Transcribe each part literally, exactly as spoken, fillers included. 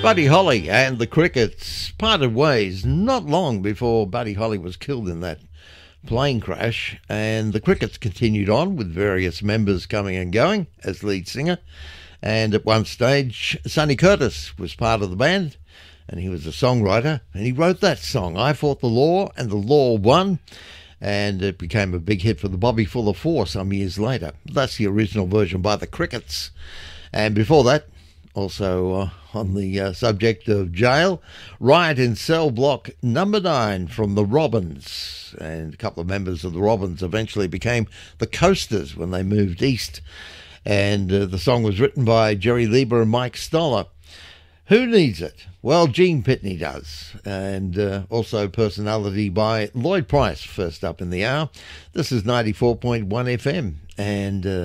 Buddy Holly and the Crickets parted ways not long before Buddy Holly was killed in that plane crash, and the Crickets continued on with various members coming and going as lead singer. And at one stage, Sonny Curtis was part of the band, and he was a songwriter, and he wrote that song, I Fought the Law, and the Law Won, and it became a big hit for the Bobby Fuller Four some years later. That's the original version by the Crickets. And before that, also uh, on the uh, subject of jail, Riot in Cell Block Number Nine from the Robins, and a couple of members of the Robins eventually became the Coasters when they moved east, and uh, the song was written by Jerry Lieber and Mike Stoller. Who needs it? Well, Gene Pitney does, and uh, also personality by Lloyd Price, first up in the hour. This is ninety-four point one F M, and uh,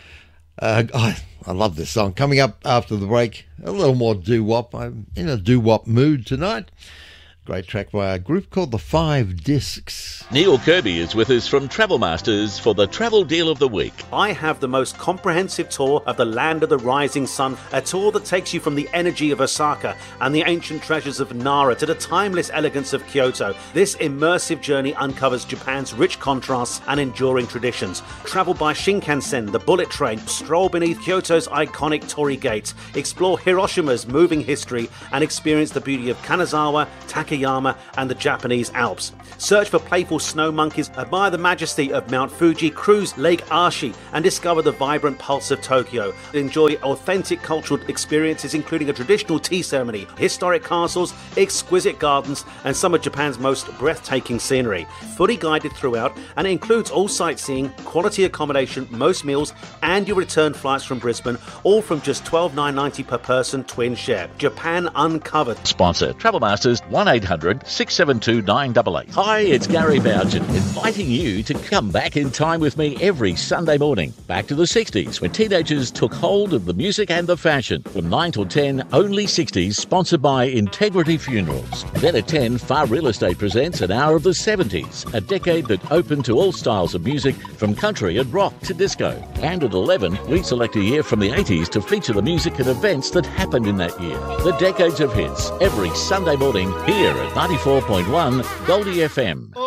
uh, I, I love this song. Coming up after the break, a little more doo-wop. I'm in a doo-wop mood tonight. Great track by a group called the Five Discs. Neil Kirby is with us from Travel Masters for the Travel Deal of the Week. I have the most comprehensive tour of the Land of the Rising Sun, a tour that takes you from the energy of Osaka and the ancient treasures of Nara to the timeless elegance of Kyoto. This immersive journey uncovers Japan's rich contrasts and enduring traditions. Travel by Shinkansen, the bullet train, stroll beneath Kyoto's iconic Torii Gate, explore Hiroshima's moving history, and experience the beauty of Kanazawa, Takayama, and the Japanese Alps. Search for playful snow monkeys, admire the majesty of Mount Fuji, cruise Lake Ashi, and discover the vibrant pulse of Tokyo. Enjoy authentic cultural experiences, including a traditional tea ceremony, historic castles, exquisite gardens, and some of Japan's most breathtaking scenery. Fully guided throughout, and it includes all sightseeing, quality accommodation, most meals, and your return flights from Brisbane, all from just twelve dollars nine ninety per person, twin share. Japan Uncovered. Sponsor Travel Masters, one eight hundred six seven two nine eight eight. Hi, it's Gary Bougen, inviting you to come back in time with me every Sunday morning. Back to the sixties, when teenagers took hold of the music and the fashion. From nine till ten, Only sixties, sponsored by Integrity Funerals. Then at ten, Far Real Estate presents An Hour of the seventies, a decade that opened to all styles of music, from country and rock to disco. And at eleven, we select a year from the eighties to feature the music and events that happened in that year. The Decades of Hits, every Sunday morning here at ninety-four point one Goldie F M.